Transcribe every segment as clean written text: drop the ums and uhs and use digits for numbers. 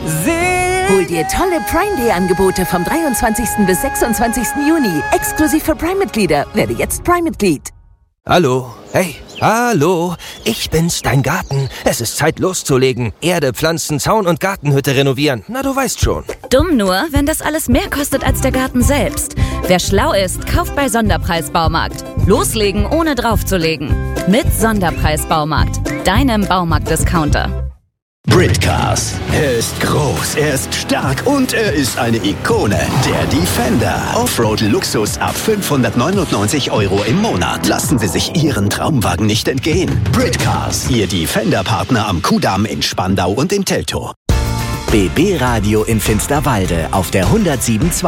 Hol dir tolle Prime Day Angebote vom 23. bis 26. Juni. Exklusiv für Prime-Mitglieder. Werde jetzt Prime-Mitglied. Hallo, hey, hallo, ich bin's, dein Garten. Es ist Zeit loszulegen. Erde, Pflanzen, Zaun und Gartenhütte renovieren. Na, du weißt schon. Dumm nur, wenn das alles mehr kostet als der Garten selbst. Wer schlau ist, kauft bei Sonderpreis Baumarkt. Loslegen, ohne draufzulegen. Mit Sonderpreis Baumarkt, deinem Baumarkt-Discounter. Britcars. Er ist groß, er ist stark und er ist eine Ikone. Der Defender. Offroad-Luxus ab 599 € im Monat. Lassen Sie sich Ihren Traumwagen nicht entgehen. Britcars. Ihr Defender-Partner am Kudamm in Spandau und in Teltow. BB Radio in Finsterwalde auf der 107.2.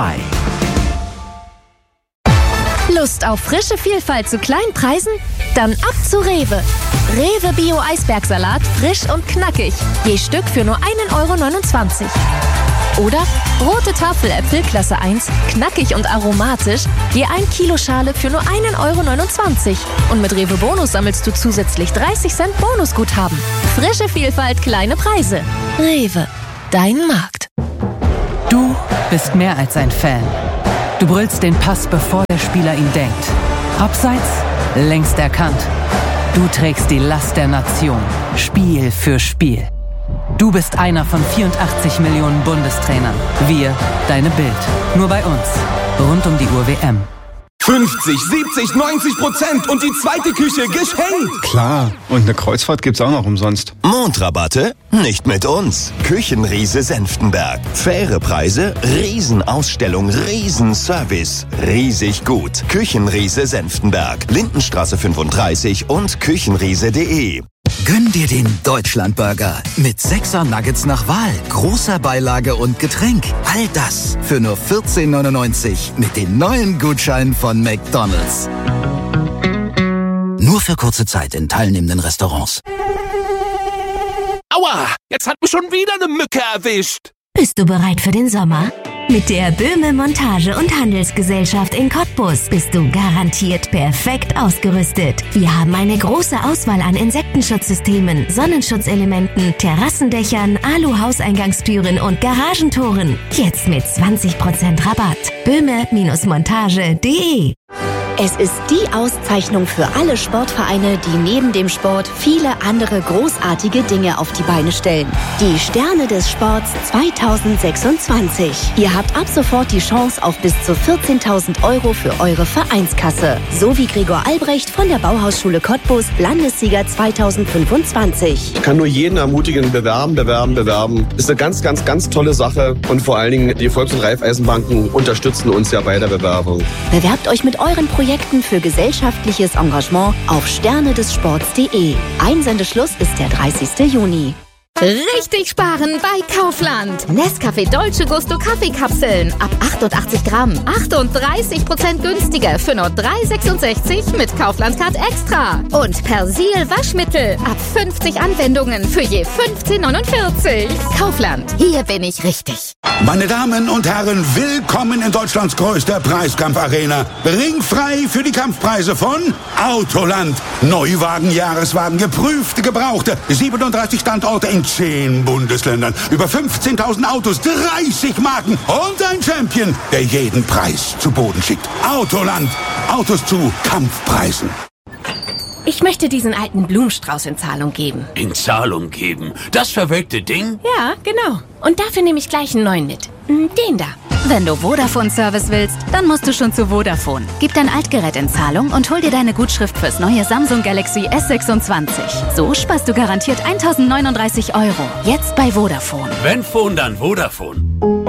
Lust auf frische Vielfalt zu kleinen Preisen? Dann ab zu Rewe. Rewe Bio Eisbergsalat, frisch und knackig. Je Stück für nur 1,29 €. Oder rote Tafeläpfel Klasse 1, knackig und aromatisch, je 1 Kilo Schale für nur 1,29 €. Und mit Rewe Bonus sammelst du zusätzlich 30 Cent Bonusguthaben. Frische Vielfalt, kleine Preise. Rewe, dein Markt. Du bist mehr als ein Fan. Du brüllst den Pass, bevor der Spieler ihn denkt. Abseits, längst erkannt. Du trägst die Last der Nation, Spiel für Spiel. Du bist einer von 84 Millionen Bundestrainern. Wir, deine Bild. Nur bei uns. Rund um die Uhr WM. 50, 70, 90% und die zweite Küche geschenkt. Klar, und eine Kreuzfahrt gibt's auch noch umsonst. Mondrabatte? Nicht mit uns. Küchenriese Senftenberg. Faire Preise, Riesenausstellung, Riesenservice. Riesig gut. Küchenriese Senftenberg. Lindenstraße 35 und küchenriese.de. Gönn dir den Deutschlandburger mit 6er Nuggets nach Wahl, großer Beilage und Getränk. All das für nur 14,99 € mit den neuen Gutscheinen von McDonald's. Nur für kurze Zeit in teilnehmenden Restaurants. Aua, jetzt hat mich schon wieder eine Mücke erwischt. Bist du bereit für den Sommer? Mit der Böhme Montage- und Handelsgesellschaft in Cottbus bist du garantiert perfekt ausgerüstet. Wir haben eine große Auswahl an Insektenschutzsystemen, Sonnenschutzelementen, Terrassendächern, Alu-Hauseingangstüren und Garagentoren. Jetzt mit 20% Rabatt. Böhme-montage.de. Es ist die Auszeichnung für alle Sportvereine, die neben dem Sport viele andere großartige Dinge auf die Beine stellen. Die Sterne des Sports 2026. Ihr habt ab sofort die Chance auf bis zu 14.000 € für eure Vereinskasse. So wie Gregor Albrecht von der Bauhausschule Cottbus, Landessieger 2025. Ich kann nur jeden ermutigen, bewerben. Ist eine ganz, ganz, ganz tolle Sache. Und vor allen Dingen die Volks- und Raiffeisenbanken unterstützen uns ja bei der Bewerbung. Bewerbt euch mit euren Projekten für gesellschaftliches Engagement auf sternedessports.de. Einsendeschluss ist der 30. Juni. Richtig sparen bei Kaufland. Nescafé Dolce Gusto Kaffeekapseln ab 88 Gramm. 38% günstiger für nur 3,66 mit Kaufland Card Extra. Und Persil Waschmittel ab 50 Anwendungen für je 15,49. Kaufland, hier bin ich richtig. Meine Damen und Herren, willkommen in Deutschlands größter Preiskampfarena. Ringfrei für die Kampfpreise von Autoland. Neuwagen, Jahreswagen, geprüfte, gebrauchte. 37 Standorte in 10 Bundesländern, über 15.000 Autos, 30 Marken und ein Champion, der jeden Preis zu Boden schickt. Autoland. Autos zu Kampfpreisen. Ich möchte diesen alten Blumenstrauß in Zahlung geben. In Zahlung geben? Das verwelkte Ding? Ja, genau. Und dafür nehme ich gleich einen neuen mit. Den da. Wenn du Vodafone-Service willst, dann musst du schon zu Vodafone. Gib dein Altgerät in Zahlung und hol dir deine Gutschrift fürs neue Samsung Galaxy S26. So sparst du garantiert 1.039 €. Jetzt bei Vodafone. Wenn Phone, dann Vodafone.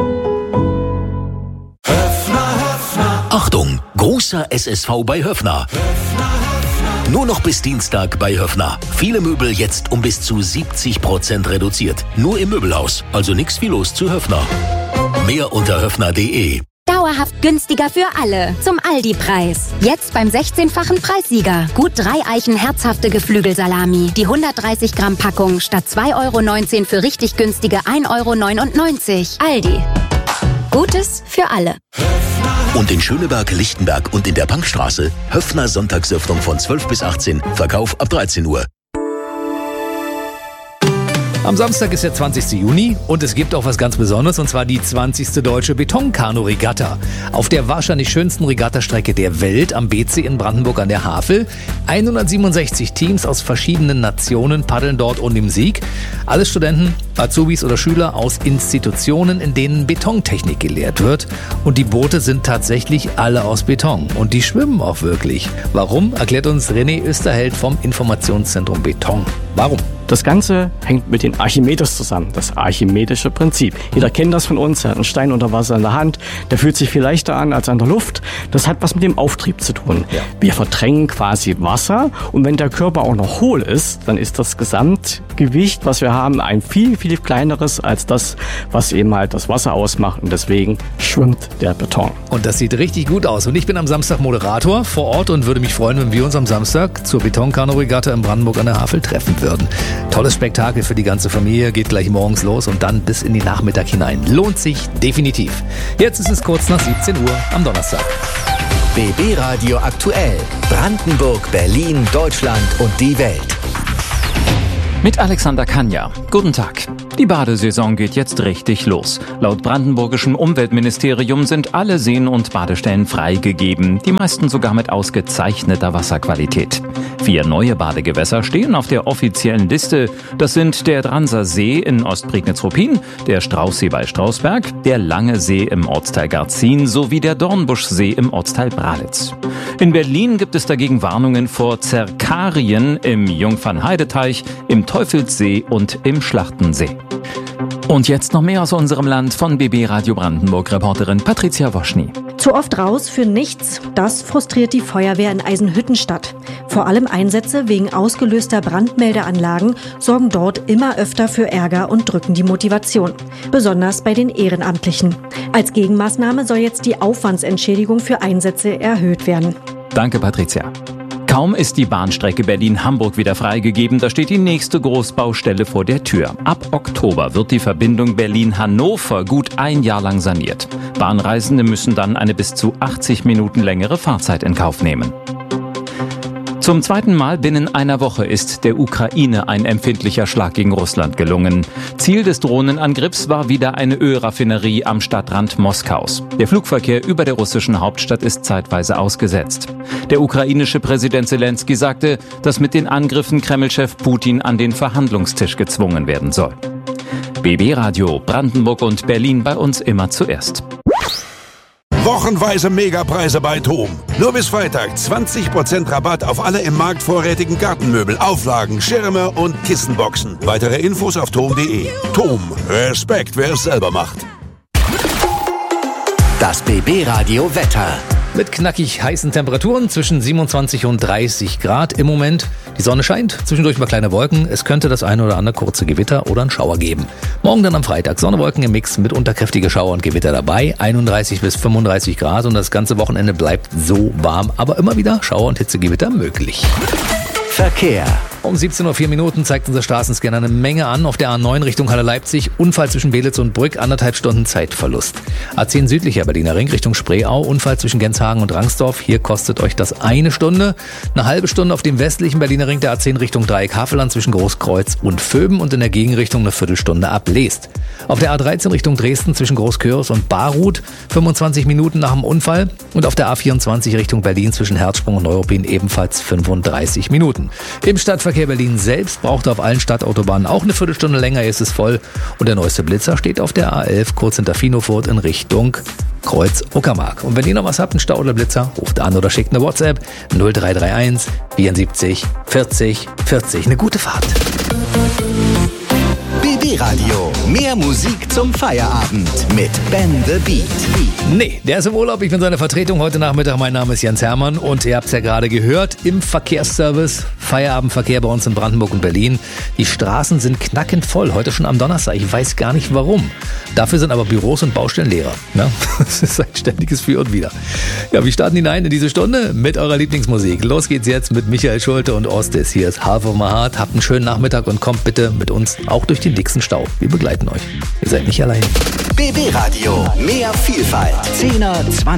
Achtung, großer SSV bei Höffner. Nur noch bis Dienstag bei Höffner. Viele Möbel jetzt um bis zu 70% reduziert. Nur im Möbelhaus, also nix wie los zu Höffner. Mehr unter höffner.de. Dauerhaft günstiger für alle. Zum Aldi-Preis. Jetzt beim 16-fachen Preissieger. Gut 3 Eichen herzhafte Geflügelsalami. Die 130 Gramm Packung statt 2,19 € für richtig günstige 1,99 €. Aldi. Gutes für alle. Und in Schöneberg, Lichtenberg und in der Bankstraße Höffner Sonntagsöffnung von 12 bis 18. Verkauf ab 13 Uhr. Am Samstag ist der 20. Juni und es gibt auch was ganz Besonderes, und zwar die 20. Deutsche Betonkanu-Regatta. Auf der wahrscheinlich schönsten Regattastrecke der Welt am BC in Brandenburg an der Havel. 167 Teams aus verschiedenen Nationen paddeln dort um den Sieg. Alles Studenten, Azubis oder Schüler aus Institutionen, in denen Betontechnik gelehrt wird. Und die Boote sind tatsächlich alle aus Beton. Und die schwimmen auch wirklich. Warum, erklärt uns René Österheld vom Informationszentrum Beton. Warum? Das Ganze hängt mit den Archimedes zusammen, das archimedische Prinzip. Jeder kennt das von uns, er hat einen Stein unter Wasser in der Hand, der fühlt sich viel leichter an als an der Luft. Das hat was mit dem Auftrieb zu tun. Ja. Wir verdrängen quasi Wasser, und wenn der Körper auch noch hohl ist, dann ist das Gesamtgewicht, was wir haben, ein viel, viel kleineres als das, was eben halt das Wasser ausmacht, und deswegen schwimmt der Beton. Und das sieht richtig gut aus. Und ich bin am Samstag Moderator vor Ort und würde mich freuen, wenn wir uns am Samstag zur Betonkanu-Regatta in Brandenburg an der Havel treffen würden. Tolles Spektakel für die ganze Familie, geht gleich morgens los und dann bis in die Nachmittag hinein. Lohnt sich definitiv. Jetzt ist es kurz nach 17 Uhr am Donnerstag. BB Radio aktuell. Brandenburg, Berlin, Deutschland und die Welt. Mit Alexander Kanja. Guten Tag. Die Badesaison geht jetzt richtig los. Laut brandenburgischem Umweltministerium sind alle Seen und Badestellen freigegeben, die meisten sogar mit ausgezeichneter Wasserqualität. 4 neue Badegewässer stehen auf der offiziellen Liste. Das sind der Dranser See in Ostprignitz-Ruppin, der Straußsee bei Strausberg, der Lange See im Ortsteil Garzin sowie der Dornbuschsee im Ortsteil Bralitz. In Berlin gibt es dagegen Warnungen vor Zerkarien im Jungfernheideteich, im Teufelssee und im Schlachtensee. Und jetzt noch mehr aus unserem Land von BB Radio Brandenburg-Reporterin Patricia Woschny. Zu oft raus für nichts, das frustriert die Feuerwehr in Eisenhüttenstadt. Vor allem Einsätze wegen ausgelöster Brandmeldeanlagen sorgen dort immer öfter für Ärger und drücken die Motivation. Besonders bei den Ehrenamtlichen. Als Gegenmaßnahme soll jetzt die Aufwandsentschädigung für Einsätze erhöht werden. Danke, Patricia. Kaum ist die Bahnstrecke Berlin-Hamburg wieder freigegeben, da steht die nächste Großbaustelle vor der Tür. Ab Oktober wird die Verbindung Berlin-Hannover gut 1 Jahr lang saniert. Bahnreisende müssen dann eine bis zu 80 Minuten längere Fahrzeit in Kauf nehmen. Zum zweiten Mal binnen einer Woche ist der Ukraine ein empfindlicher Schlag gegen Russland gelungen. Ziel des Drohnenangriffs war wieder eine Ölraffinerie am Stadtrand Moskaus. Der Flugverkehr über der russischen Hauptstadt ist zeitweise ausgesetzt. Der ukrainische Präsident Zelensky sagte, dass mit den Angriffen Kreml-Chef Putin an den Verhandlungstisch gezwungen werden soll. BB Radio Brandenburg und Berlin, bei uns immer zuerst. Wochenweise Megapreise bei TOM. Nur bis Freitag 20% Rabatt auf alle im Markt vorrätigen Gartenmöbel, Auflagen, Schirme und Kissenboxen. Weitere Infos auf tom.de. TOM. Respekt, wer es selber macht. Das BB Radio Wetter. Mit knackig heißen Temperaturen zwischen 27 und 30 Grad im Moment. Die Sonne scheint, zwischendurch mal kleine Wolken. Es könnte das eine oder andere kurze Gewitter oder einen Schauer geben. Morgen dann am Freitag Sonne, Wolken im Mix mit unterkräftige Schauer und Gewitter dabei. 31 bis 35 Grad und das ganze Wochenende bleibt so warm. Aber immer wieder Schauer und Hitzegewitter möglich. Verkehr. Um 17:04 Uhr zeigt unser Straßenscanner eine Menge an. Auf der A9 Richtung Halle Leipzig, Unfall zwischen Belitz und Brück, 1,5 Stunden Zeitverlust. A10 südlicher Berliner Ring Richtung Spreeau, Unfall zwischen Genshagen und Rangsdorf. Hier kostet euch das 1 Stunde. Eine halbe Stunde auf dem westlichen Berliner Ring der A10 Richtung Dreieck Havelland zwischen Großkreuz und Vöben und in der Gegenrichtung eine Viertelstunde ab Leest. Auf der A13 Richtung Dresden zwischen Großköris und Barut 25 Minuten nach dem Unfall und auf der A24 Richtung Berlin zwischen Herzsprung und Neuruppin ebenfalls 35 Minuten. Im Stadtverkehr Berlin selbst braucht auf allen Stadtautobahnen auch eine Viertelstunde länger, ist es voll. Und der neueste Blitzer steht auf der A11 kurz hinter Finofurt in Richtung Kreuz Uckermark. Und wenn ihr noch was habt, einen Stau oder Blitzer, ruft an oder schickt eine WhatsApp 0331 74 40 40. Eine gute Fahrt. BB Radio. Mehr Musik zum Feierabend mit Ben the Beat. Nee, der ist im Urlaub. Ich bin seine Vertretung heute Nachmittag. Mein Name ist Jens Hermann und ihr habt es ja gerade gehört im Verkehrsservice. Feierabendverkehr bei uns in Brandenburg und Berlin. Die Straßen sind knackend voll. Heute schon am Donnerstag. Ich weiß gar nicht warum. Dafür sind aber Büros und Baustellen leerer. Ja, das ist ein ständiges Für und Wider. Ja, wir starten hinein in diese Stunde mit eurer Lieblingsmusik. Los geht's jetzt mit Michael Schulte und Ostis. Hier ist Half of My Heart. Habt einen schönen Nachmittag und kommt bitte mit uns auch durch den dicksten Stau. Wir begleiten euch. Ihr seid nicht allein. BB Radio. Mehr Vielfalt. 10er, 20